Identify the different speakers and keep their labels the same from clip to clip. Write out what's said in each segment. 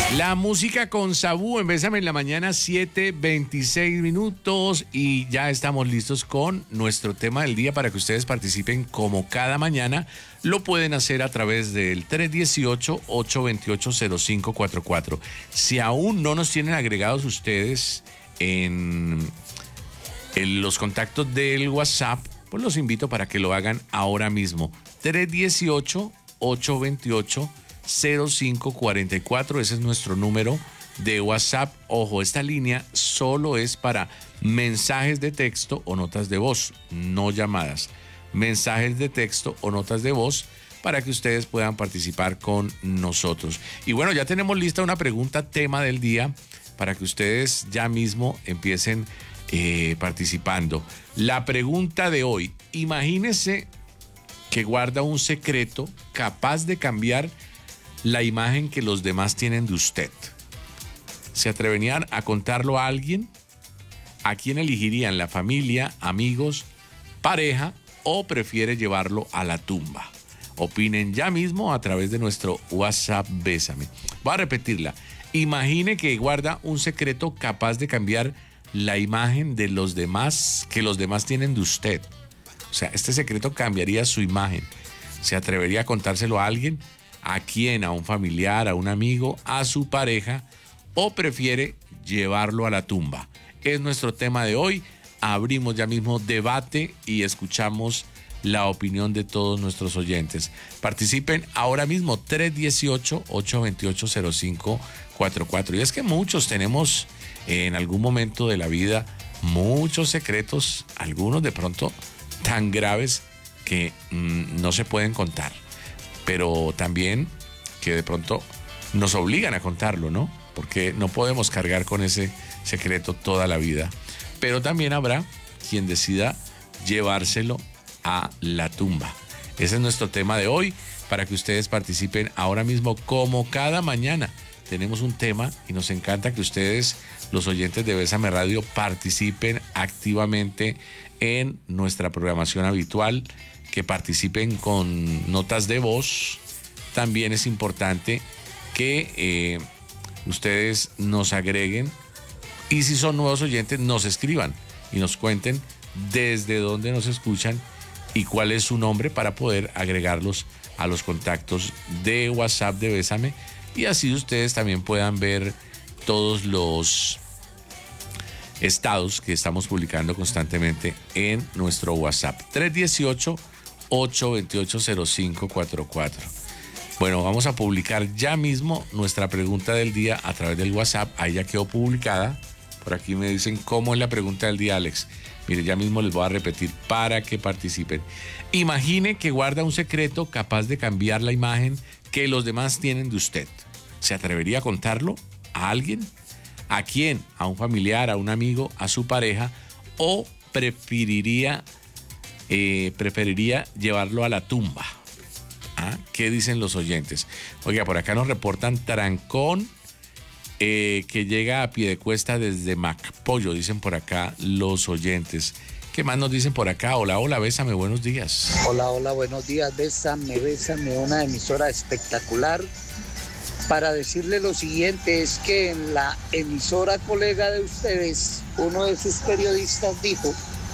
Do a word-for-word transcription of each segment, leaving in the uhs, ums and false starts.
Speaker 1: La música con Sabú en Bésame en la Mañana, siete veintiséis minutos, y ya estamos listos con nuestro tema del día para que ustedes participen como cada mañana. Lo pueden hacer a través del tres uno ocho, ocho dos ocho, cero cinco cuatro cuatro. Si aún no nos tienen agregados ustedes en, en los contactos del WhatsApp, pues los invito para que lo hagan ahora mismo. tres uno ocho, ocho dos ocho, cero cinco cuatro cuatro, ese es nuestro número de WhatsApp. Ojo, esta línea solo es para mensajes de texto o notas de voz, no llamadas. Mensajes de texto o notas de voz para que ustedes puedan participar con nosotros. Y bueno, ya tenemos lista una pregunta tema del día para que ustedes ya mismo empiecen eh, participando. La pregunta de hoy: imagínese que guarda un secreto capaz de cambiar la imagen que los demás tienen de usted. ¿Se atreverían a contarlo a alguien? ¿A quién elegirían? ¿La familia, amigos, pareja, o prefiere llevarlo a la tumba? Opinen ya mismo a través de nuestro WhatsApp Bésame. Voy a repetirla. Imagine que guarda un secreto capaz de cambiar la imagen de los demás que los demás tienen de usted. O sea, este secreto cambiaría su imagen. ¿Se atrevería a contárselo a alguien? ¿A quién? ¿A un familiar, a un amigo, a su pareja? ¿O prefiere llevarlo a la tumba? Es nuestro tema de hoy. Abrimos ya mismo debate y escuchamos la opinión de todos nuestros oyentes. Participen ahora mismo, tres uno ocho, ocho dos ocho, cero cinco cuatro cuatro. Y es que muchos tenemos en algún momento de la vida muchos secretos, algunos de pronto tan graves que mmm, no se pueden contar, pero también que de pronto nos obligan a contarlo, ¿no? Porque no podemos cargar con ese secreto toda la vida. Pero también habrá quien decida llevárselo a la tumba. Ese es nuestro tema de hoy, para que ustedes participen ahora mismo como cada mañana. Tenemos un tema y nos encanta que ustedes, los oyentes de Bésame Radio, participen activamente en nuestra programación habitual, que participen con notas de voz. También es importante que eh, ustedes nos agreguen, y si son nuevos oyentes, nos escriban y nos cuenten desde dónde nos escuchan y cuál es su nombre para poder agregarlos a los contactos de WhatsApp de Bésame, y así ustedes también puedan ver todos los estados que estamos publicando constantemente en nuestro WhatsApp. tres uno ocho, ocho dos ocho, cero cinco cuatro cuatro. Bueno, vamos a publicar ya mismo nuestra pregunta del día a través del WhatsApp. Ahí ya quedó publicada. Por aquí me dicen cómo es la pregunta del día, Alex. Mire, ya mismo les voy a repetir para que participen. Imagine que guarda un secreto capaz de cambiar la imagen que los demás tienen de usted. ¿Se atrevería a contarlo a alguien? ¿A quién? ¿A un familiar, a un amigo, a su pareja? ¿O preferiría, eh, preferiría llevarlo a la tumba? ¿Ah? ¿Qué dicen los oyentes? Oiga, por acá nos reportan Trancón, eh, que llega a Piedecuesta desde Macpollo, dicen por acá los oyentes. ¿Qué más nos dicen por acá? Hola, hola, Bésame, buenos días.
Speaker 2: Hola, hola, buenos días, Bésame, Bésame, una emisora espectacular. Para decirle lo siguiente, es que en la emisora colega de ustedes, uno de sus periodistas dijo,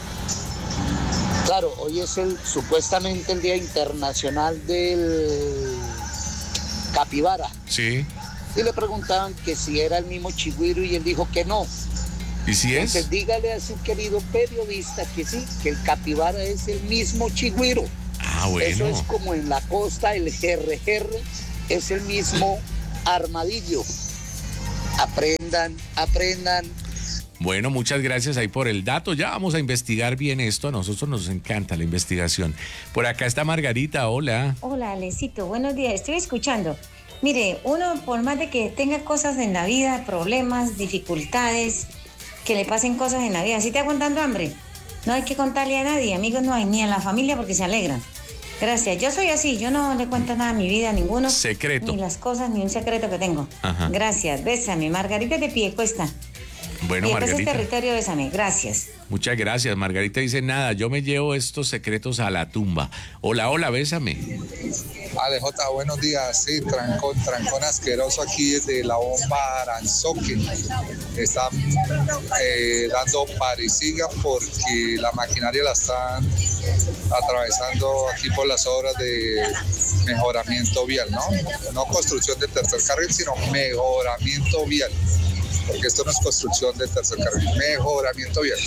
Speaker 2: claro, hoy es el supuestamente el Día Internacional del Capibara.
Speaker 1: Sí.
Speaker 2: Y le preguntaban que si era el mismo chigüiro y él dijo que no.
Speaker 1: ¿Y si es?
Speaker 2: Entonces dígale a su querido periodista que sí, que el capibara es el mismo chigüiro.
Speaker 1: Ah, bueno.
Speaker 2: Eso es como en la costa, el gerre gerre es el mismo armadillo. Aprendan, aprendan.
Speaker 1: Bueno, muchas gracias ahí por el dato. Ya vamos a investigar bien esto. A nosotros nos encanta la investigación. Por acá está Margarita. Hola.
Speaker 3: Hola, Alecito. Buenos días. Estoy escuchando. Mire, uno por más de que tenga cosas en la vida, problemas, dificultades, que le pasen cosas en la vida, ¿sí te aguantando hambre? No hay que contarle a nadie, amigos no hay, ni a la familia porque se alegran. Gracias. Yo soy así, yo no le cuento nada a mi vida a ninguno.
Speaker 1: Secreto.
Speaker 3: Ni las cosas, ni un secreto que tengo.
Speaker 1: Ajá.
Speaker 3: Gracias. Bésame. Margarita de Piedecuesta.
Speaker 1: Bueno,
Speaker 3: y después
Speaker 1: Margarita.
Speaker 3: el territorio, bésame. Gracias.
Speaker 1: Muchas gracias. Margarita dice, nada, yo me llevo estos secretos a la tumba. Hola, hola, bésame.
Speaker 4: Ale J, buenos días. Sí, trancón, trancón asqueroso aquí desde la bomba Aranzoque. Están eh, dando parisiga porque la maquinaria la están atravesando aquí por las obras de mejoramiento vial, ¿no? No construcción de tercer carril, sino mejoramiento vial. Porque esto no es construcción de tercer carril, mejoramiento vial.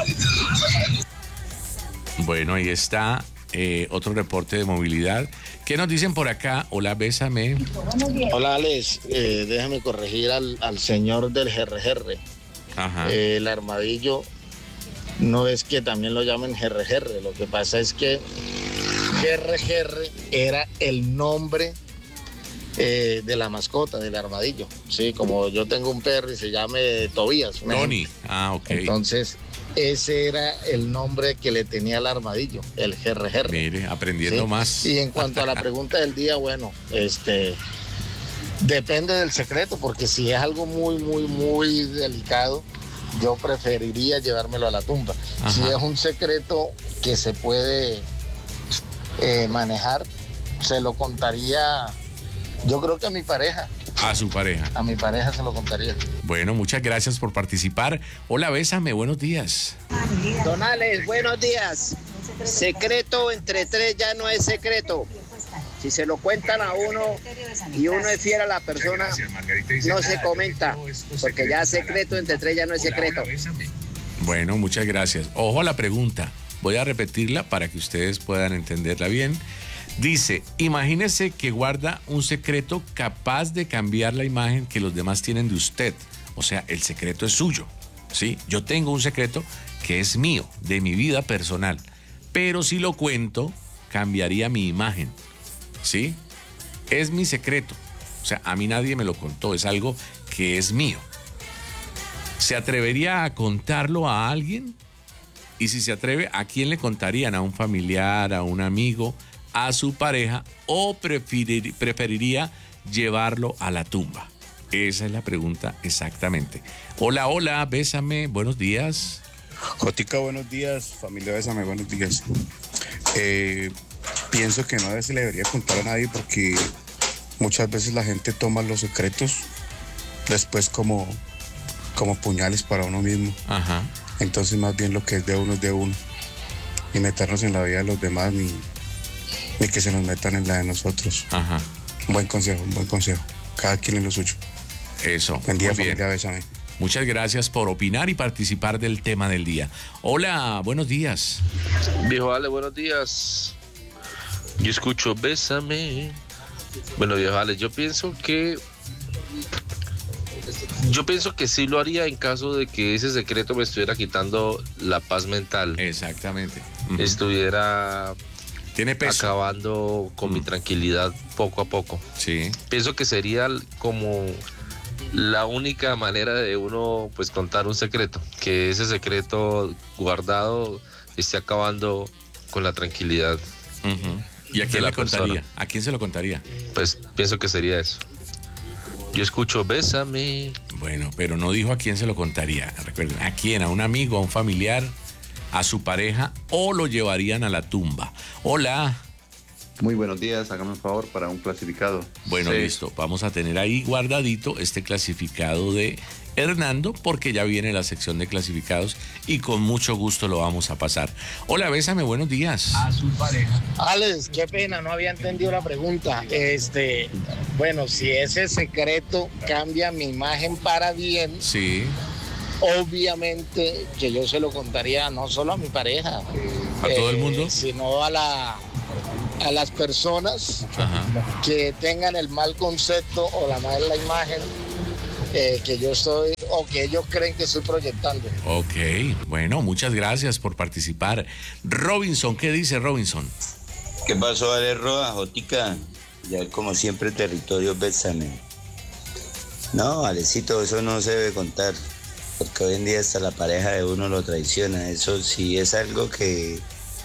Speaker 1: Bueno, ahí está eh, otro reporte de movilidad. ¿Qué nos dicen por acá? Hola, bésame.
Speaker 5: Hola, Alex. Eh, déjame corregir al, al señor del G R G R.
Speaker 1: Ajá.
Speaker 5: Eh, el armadillo no es que también lo llamen G R G R. Lo que pasa es que G R G R era el nombre eh, de la mascota, del armadillo. Sí, como yo tengo un perro y se llame Tobías.
Speaker 1: Tony. Ah, ok.
Speaker 5: Entonces, ese era el nombre que le tenía al armadillo, el G R G R.
Speaker 1: Mire, aprendiendo
Speaker 5: ¿sí?
Speaker 1: más.
Speaker 5: Y en cuanto a la pregunta del día, bueno, este depende del secreto, porque si es algo muy, muy, muy delicado, yo preferiría llevármelo a la tumba. Ajá. Si es un secreto que se puede eh, manejar, se lo contaría, yo creo que a mi pareja.
Speaker 1: A su pareja.
Speaker 5: A mi pareja se lo contaría.
Speaker 1: Bueno, muchas gracias por participar. Hola, bésame, buenos días.
Speaker 6: Don Alex, buenos días. Secreto entre tres ya no es secreto. Si se lo cuentan a uno y uno es fiel a la persona, no se comenta, porque ya secreto entre tres ya no es secreto.
Speaker 1: Bueno, muchas gracias. Ojo a la pregunta. Voy a repetirla para que ustedes puedan entenderla bien. Dice, imagínese que guarda un secreto capaz de cambiar la imagen que los demás tienen de usted. O sea, el secreto es suyo, ¿sí? Yo tengo un secreto que es mío, de mi vida personal. Pero si lo cuento, cambiaría mi imagen, ¿sí? Es mi secreto. O sea, a mí nadie me lo contó, es algo que es mío. ¿Se atrevería a contarlo a alguien? Y si se atreve, ¿a quién le contarían? ¿A un familiar, a un amigo, a su pareja, o preferir, preferiría llevarlo a la tumba? Esa es la pregunta exactamente. Hola, hola, bésame, buenos días.
Speaker 7: Jotica, buenos días, familia Bésame, buenos días. Eh, pienso que no se le debería contar a nadie porque muchas veces la gente toma los secretos después como, como puñales para uno mismo.
Speaker 1: Ajá.
Speaker 7: Entonces más bien lo que es de uno es de uno. Ni meternos en la vida de los demás, ni... ni que se nos metan en la de nosotros.
Speaker 1: Ajá.
Speaker 7: Un buen consejo, un buen consejo. Cada quien en lo suyo.
Speaker 1: Eso.
Speaker 7: Buen día,
Speaker 1: muy bien.
Speaker 7: familia Bésame.
Speaker 1: Muchas gracias por opinar y participar del tema del día. Hola, buenos días.
Speaker 8: Viejo Ale, buenos días. Yo escucho Bésame. Bueno, viejo Ale, yo pienso que... Yo pienso que sí lo haría en caso de que ese secreto me estuviera quitando la paz mental.
Speaker 1: Exactamente. Uh-huh.
Speaker 8: Estuviera...
Speaker 1: Tiene peso.
Speaker 8: Acabando con mm. mi tranquilidad poco a poco.
Speaker 1: Sí.
Speaker 8: Pienso que sería como la única manera de uno pues contar un secreto, que ese secreto guardado esté acabando con la tranquilidad.
Speaker 1: Uh-huh. ¿Y a quién le contaría? Persona. ¿A quién se lo contaría?
Speaker 8: Pues pienso que sería eso. Yo escucho Bésame.
Speaker 1: Bueno, pero no dijo a quién se lo contaría. Recuerden, ¿a quién? ¿A un amigo, a un familiar, a su pareja, o lo llevarían a la tumba? Hola.
Speaker 9: Muy buenos días, hágame un favor para un clasificado.
Speaker 1: Bueno, sí. Listo, vamos a tener ahí guardadito este clasificado de Hernando, porque ya viene la sección de clasificados y con mucho gusto lo vamos a pasar. Hola, Bésame, buenos días.
Speaker 5: A su pareja. Alex, qué pena, no había entendido la pregunta. Este, bueno, si ese secreto cambia mi imagen para bien.
Speaker 1: Sí.
Speaker 5: Obviamente que yo se lo contaría no solo a mi pareja,
Speaker 1: a eh, todo el mundo,
Speaker 5: sino a la a las personas Ajá. que tengan el mal concepto o la mala imagen eh, que yo estoy o que ellos creen que estoy proyectando.
Speaker 1: Ok, bueno, muchas gracias por participar. Robinson, ¿qué dice Robinson?
Speaker 10: ¿Qué pasó, Ale Roa, Jotica? Ya como siempre, territorio Bésame. No, Alecito, eso no se debe contar. Porque hoy en día hasta la pareja de uno lo traiciona. Eso sí es algo que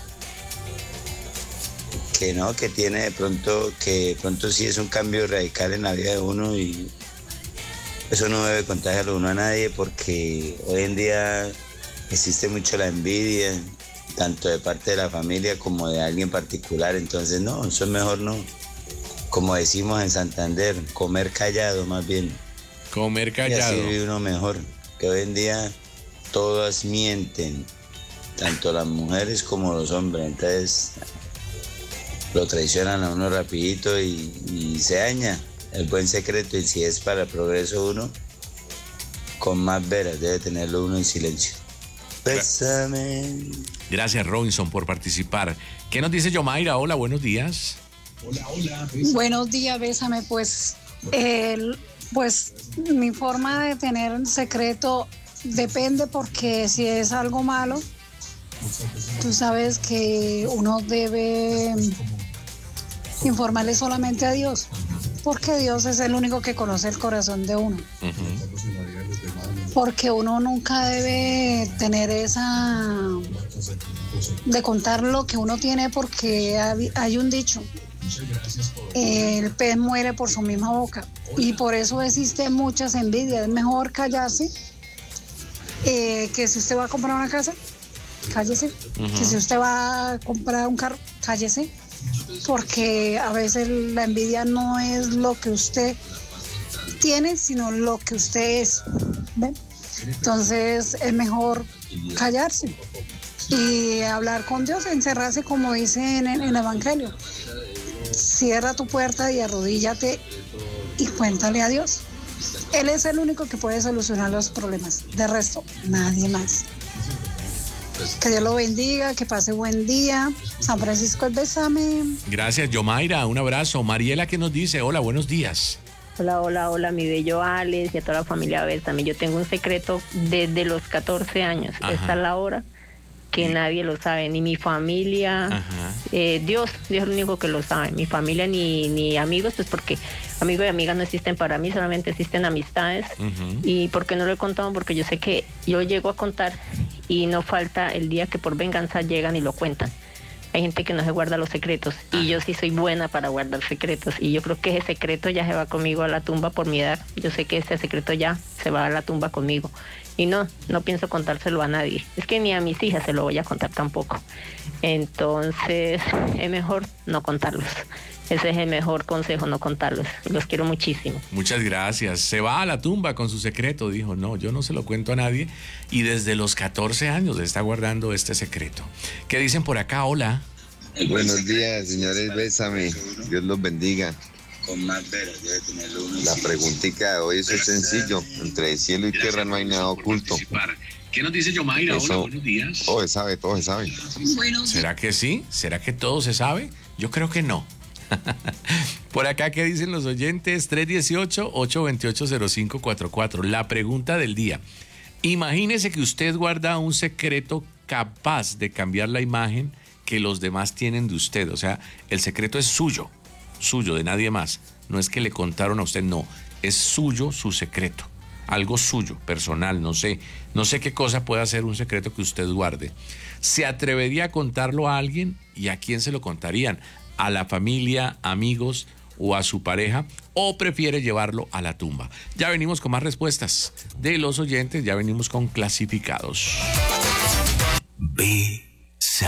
Speaker 10: que no, que tiene de pronto, que de pronto sí es un cambio radical en la vida de uno y, eso no debe contagiarlo uno a nadie, porque hoy en día existe mucho la envidia, tanto de parte de la familia como de alguien particular. Entonces no, eso es mejor no. Como decimos en Santander, comer callado más bien.
Speaker 1: Comer callado.
Speaker 10: Y así vive uno mejor, que hoy en día todas mienten, tanto las mujeres como los hombres. Entonces lo traicionan a uno rapidito y, y se daña el buen secreto. Y si es para el progreso uno, con más veras debe tenerlo uno en silencio. Bésame.
Speaker 1: Gracias, Robinson, por participar. ¿Qué nos dice Yomaira? Hola, buenos días.
Speaker 11: Hola, hola. Bésame. Buenos días, Bésame. Pues, el, pues mi forma de tener un secreto depende, porque si es algo malo, tú sabes que uno debe informarle solamente a Dios, porque Dios es el único que conoce el corazón de uno. Uh-huh. Porque uno nunca debe tener esa de contar lo que uno tiene, porque hay un dicho: el pez muere por su misma boca, y por eso existen muchas envidias. Es mejor callarse, eh, que si usted va a comprar una casa, cállese. Uh-huh. Que si usted va a comprar un carro, cállese, porque a veces la envidia no es lo que usted tiene, sino lo que usted es. ¿Ven? Entonces es mejor callarse y hablar con Dios, encerrarse, como dice en el, en el Evangelio. Cierra tu puerta y arrodíllate y cuéntale a Dios. Él es el único que puede solucionar los problemas. De resto, nadie más. Que Dios lo bendiga, que pase buen día. San Francisco, el Bésame.
Speaker 1: Gracias, Yomaira. Un abrazo. Mariela, ¿qué nos dice? Hola, buenos días.
Speaker 12: Hola, hola, hola, mi bello Alex y a toda la familia Bésame. Yo tengo un secreto desde los catorce años. Ajá. Esta es la hora que nadie lo sabe, ni mi familia, eh, Dios, Dios es el único que lo sabe, mi familia ni, ni amigos, pues porque amigos y amigas no existen para mí, solamente existen amistades. Uh-huh. Y ¿por qué no lo he contado? Porque yo sé que yo llego a contar y no falta el día que por venganza llegan y lo cuentan. Hay gente que no se guarda los secretos y yo sí soy buena para guardar secretos, y yo creo que ese secreto ya se va conmigo a la tumba por mi edad. Yo sé que ese secreto ya se va a la tumba conmigo y no, no pienso contárselo a nadie. Es que ni a mis hijas se lo voy a contar tampoco. Entonces es mejor no contarlos. Ese es el mejor consejo, no contarlos. Los quiero muchísimo.
Speaker 1: Muchas gracias. Se va a la tumba con su secreto. Dijo, no, yo no se lo cuento a nadie. Y desde los catorce años está guardando este secreto. ¿Qué dicen por acá? Hola.
Speaker 13: Buenos días, señores. Bésame. Dios los bendiga.
Speaker 10: Con más veras debe tenerlo uno.
Speaker 13: La preguntica de hoy es sencillo. Entre cielo y tierra no hay nada oculto.
Speaker 1: ¿Qué nos dice Yomaira? Hola, buenos días.
Speaker 13: Todo se sabe, todo se sabe.
Speaker 1: ¿Será que sí? ¿Será que todo se sabe? Yo creo que no. Por acá, ¿qué dicen los oyentes? tres uno ocho, ocho dos ocho, cero cinco cuatro cuatro. La pregunta del día. Imagínese que usted guarda un secreto capaz de cambiar la imagen que los demás tienen de usted. O sea, el secreto es suyo, suyo, de nadie más. No es que le contaron a usted, no. Es suyo su secreto. Algo suyo, personal, no sé. No sé qué cosa puede ser un secreto que usted guarde. ¿Se atrevería a contarlo a alguien? ¿Y a quién se lo contarían? ¿A la familia, amigos o a su pareja? ¿O prefiere llevarlo a la tumba? Ya venimos con más respuestas de los oyentes, ya venimos con clasificados.
Speaker 14: Bésame.